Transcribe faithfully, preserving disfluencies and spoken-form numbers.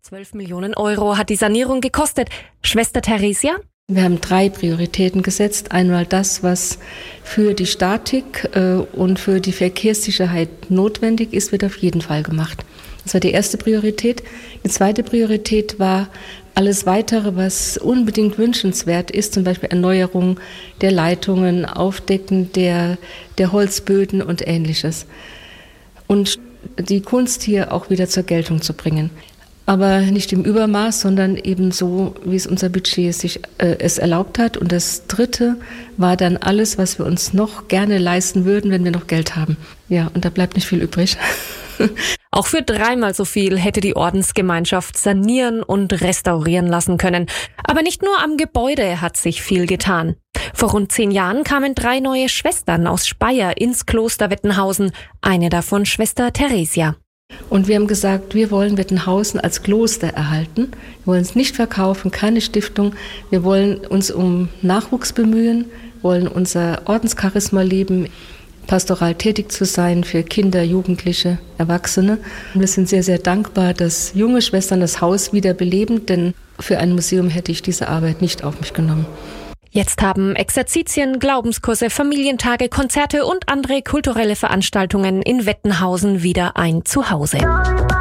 zwölf Millionen Euro hat die Sanierung gekostet. Schwester Theresia? Wir haben drei Prioritäten gesetzt. Einmal das, was für die Statik äh, und für die Verkehrssicherheit notwendig ist, wird auf jeden Fall gemacht. Das war die erste Priorität. Die zweite Priorität war alles Weitere, was unbedingt wünschenswert ist, zum Beispiel Erneuerung der Leitungen, Aufdecken der, der Holzböden und Ähnliches. Und die Kunst hier auch wieder zur Geltung zu bringen. Aber nicht im Übermaß, sondern eben so, wie es unser Budget sich äh, es erlaubt hat. Und das Dritte war dann alles, was wir uns noch gerne leisten würden, wenn wir noch Geld haben. Ja, und da bleibt nicht viel übrig. Auch für dreimal so viel hätte die Ordensgemeinschaft sanieren und restaurieren lassen können. Aber nicht nur am Gebäude hat sich viel getan. Vor rund zehn Jahren kamen drei neue Schwestern aus Speyer ins Kloster Wettenhausen, eine davon Schwester Theresia. Und wir haben gesagt, wir wollen Wettenhausen als Kloster erhalten. Wir wollen es nicht verkaufen, keine Stiftung. Wir wollen uns um Nachwuchs bemühen, wollen unser Ordenscharisma leben, pastoral tätig zu sein für Kinder, Jugendliche, Erwachsene. Und wir sind sehr, sehr dankbar, dass junge Schwestern das Haus wieder beleben, denn für ein Museum hätte ich diese Arbeit nicht auf mich genommen. Jetzt haben Exerzitien, Glaubenskurse, Familientage, Konzerte und andere kulturelle Veranstaltungen in Wettenhausen wieder ein Zuhause.